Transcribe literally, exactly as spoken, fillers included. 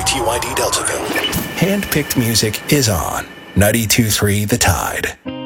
T Y D Deltaville. Hand-picked music is on ninety-two point three The Tide.